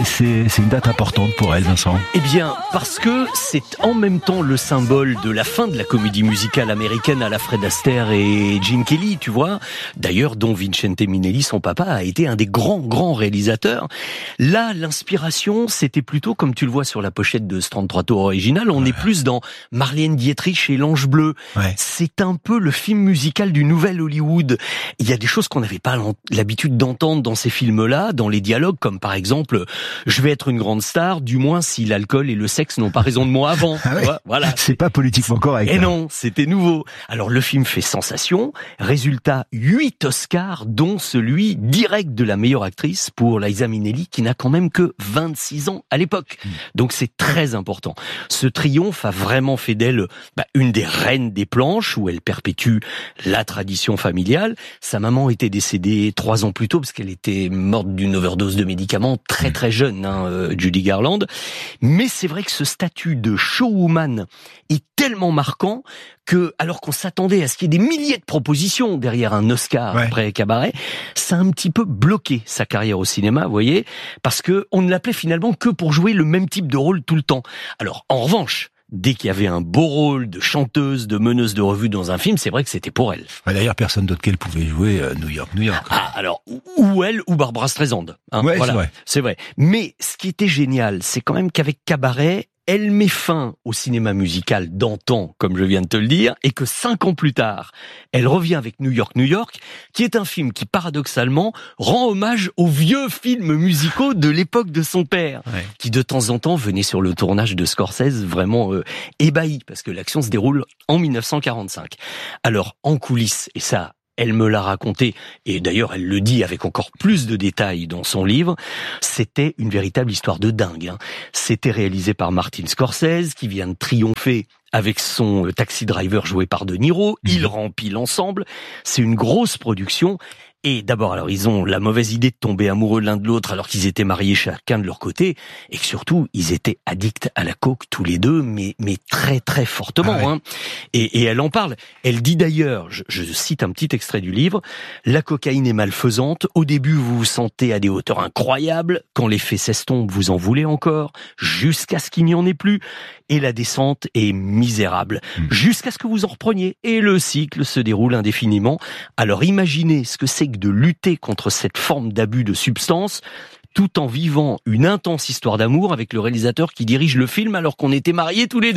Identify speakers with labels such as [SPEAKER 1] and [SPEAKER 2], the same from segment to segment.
[SPEAKER 1] c'est une date importante pour elle, Vincent?
[SPEAKER 2] Eh bien, parce que c'est en même temps le symbole de la fin de la comédie musicale américaine à la Fred Astaire et Gene Kelly, tu vois. D'ailleurs, dont Vincente Minnelli, son papa, a été un des grands réalisateurs. Là, l'inspiration, c'était plutôt, comme tu le vois sur la pochette de ce 33 tours original, on est plus dans Marlène Dietrich et l'Ange Bleu. Ouais. C'est un peu le film musical du nouvel Hollywood. Il y a des choses qu'on n'avait pas l'habitude d'entendre dans ces films-là, dans les dialogues, comme par exemple, je vais être une grande star, du moins si l'alcool et le sexe n'ont pas raison de moi avant.
[SPEAKER 1] Ah ouais.
[SPEAKER 2] Voilà.
[SPEAKER 1] C'est pas politiquement correct.
[SPEAKER 2] Et non, c'était nouveau. Alors le film fait sensation. Résultat, 8 Oscars, dont celui direct de la meilleure actrice pour Liza Minnelli, qui n'a quand même que 26 ans à l'époque. Donc c'est très important. Ce triomphe a vraiment fait d'elle une des reines des planches, où elle perpétue la tradition familiale. Sa maman était décédée 3 ans plus tôt, parce qu'elle était morte d'une overdose de médicaments très jeune, Judy Garland. Mais c'est vrai que ce statut de showwoman est tellement marquant que, alors qu'on s'attendait à ce qu'il y ait des milliers de propositions derrière un Oscar après Cabaret, ça a un petit peu bloqué sa carrière au cinéma, vous voyez, parce que on ne l'appelait finalement que pour jouer le même type de rôle tout le temps. Alors, en revanche, dès qu'il y avait un beau rôle de chanteuse, de meneuse de revue dans un film, c'est vrai que c'était pour elle.
[SPEAKER 1] D'ailleurs, personne d'autre qu'elle pouvait jouer New York.
[SPEAKER 2] Ah, alors, ou elle, ou Barbra Streisand.
[SPEAKER 1] Ouais,
[SPEAKER 2] voilà, c'est vrai. Mais ce qui était génial, c'est quand même qu'avec Cabaret, elle met fin au cinéma musical d'antan, comme je viens de te le dire, et que 5 ans plus tard, elle revient avec New York, qui est un film qui, paradoxalement, rend hommage aux vieux films musicaux de l'époque de son père, qui de temps en temps venait sur le tournage de Scorsese vraiment ébahi, parce que l'action se déroule en 1945. Alors, en coulisses, et ça, elle me l'a raconté, et d'ailleurs elle le dit avec encore plus de détails dans son livre, c'était une véritable histoire de dingue. C'était réalisé par Martin Scorsese, qui vient de triompher avec son Taxi Driver joué par De Niro. Ils rempilent ensemble. C'est une grosse production. Et d'abord, alors, ils ont la mauvaise idée de tomber amoureux l'un de l'autre alors qu'ils étaient mariés chacun de leur côté, et que surtout, ils étaient addicts à la coke tous les deux, mais très fortement. Et elle en parle. Elle dit d'ailleurs, je cite un petit extrait du livre, « La cocaïne est malfaisante. Au début, vous vous sentez à des hauteurs incroyables. Quand l'effet s'estompe, vous en voulez encore, jusqu'à ce qu'il n'y en ait plus. Et la descente est misérable, jusqu'à ce que vous en repreniez. Et le cycle se déroule indéfiniment. Alors imaginez ce que c'est que de lutter contre cette forme d'abus de substances, tout en vivant une intense histoire d'amour avec le réalisateur qui dirige le film alors qu'on était mariés tous les deux. »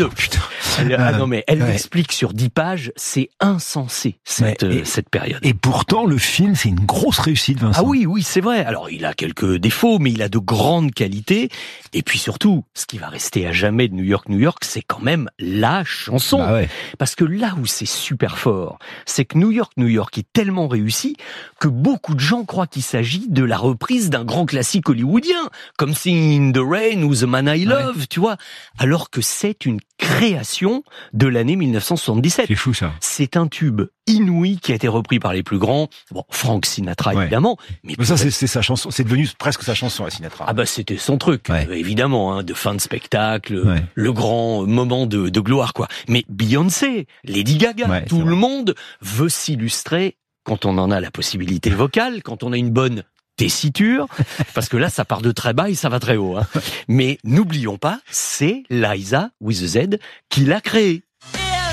[SPEAKER 2] Elle l'explique sur 10 pages, c'est insensé cette période.
[SPEAKER 1] Et pourtant, le film, c'est une grosse réussite, Vincent.
[SPEAKER 2] Ah oui, c'est vrai. Alors, il a quelques défauts, mais il a de grandes qualités. Et puis surtout, ce qui va rester à jamais de New York, c'est quand même la chanson. Parce que là où c'est super fort, c'est que New York est tellement réussi que beaucoup de gens croient qu'il s'agit de la reprise d'un grand classique hollywoodien, comme Singing in the Rain ou The Man I Love, tu vois, alors que c'est une création de l'année 1977.
[SPEAKER 1] C'est fou, ça.
[SPEAKER 2] C'est un tube inouï qui a été repris par les plus grands. Bon, Frank Sinatra, évidemment.
[SPEAKER 1] Mais ça, c'est sa chanson. C'est devenu presque sa chanson, à Sinatra.
[SPEAKER 2] Ah c'était son truc, évidemment, de fin de spectacle, le grand moment de gloire, quoi. Mais Beyoncé, Lady Gaga, tout le monde veut s'illustrer quand on en a la possibilité vocale, quand on a une bonne tessiture, parce que là, ça part de très bas et ça va très haut. Mais n'oublions pas, c'est Liza, with a Z, qui l'a créé.